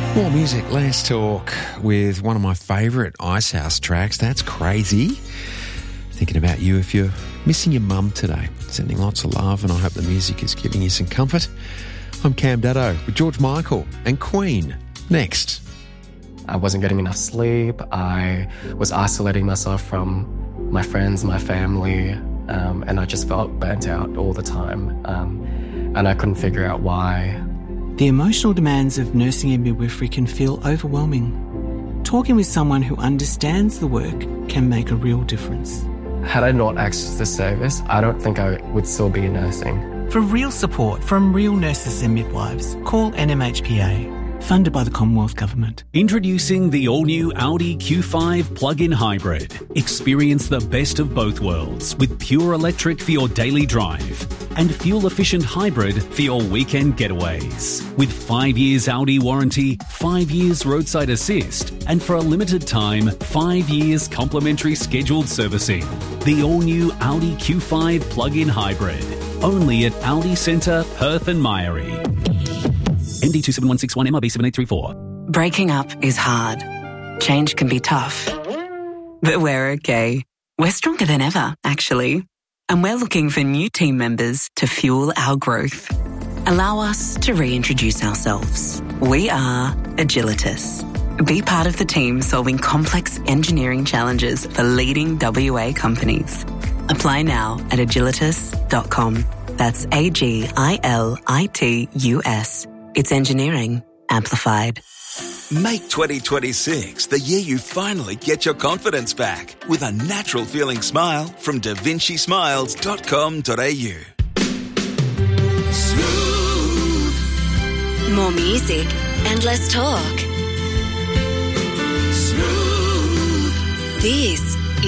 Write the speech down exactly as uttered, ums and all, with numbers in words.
More music, less talk with one of my favourite Icehouse tracks. That's Crazy. Thinking about you if you're missing your mum today. Sending lots of love, and I hope the music is giving you some comfort. I'm Cam Daddo with George Michael and Queen. Next. I wasn't getting enough sleep. I was isolating myself from my friends, my family, um, and I just felt burnt out all the time. Um, and I couldn't figure out why. The emotional demands of nursing and midwifery can feel overwhelming. Talking with someone who understands the work can make a real difference. Had I not accessed the service, I don't think I would still be nursing. For real support from real nurses and midwives, call N M H P A. Funded by the Commonwealth Government. Introducing the all-new Audi Q five plug-in hybrid. Experience the best of both worlds with pure electric for your daily drive and fuel-efficient hybrid for your weekend getaways. With five years Audi warranty, five years roadside assist, and for a limited time, five years complimentary scheduled servicing. The all-new Audi Q five plug-in hybrid. Only at Audi Centre, Perth and Myrie. M D two seven one six one, M R B seven eight three four. Breaking up is hard. Change can be tough. But we're okay. We're stronger than ever, actually. And we're looking for new team members to fuel our growth. Allow us to reintroduce ourselves. We are Agilitas. Be part of the team solving complex engineering challenges for leading W A companies. Apply now at agilitas dot com. That's A G I L I T U S. It's engineering amplified. Make twenty twenty-six the year you finally get your confidence back with a natural feeling smile from da vinci smiles dot com dot a u. Smooth. More music and less talk. Smooth. This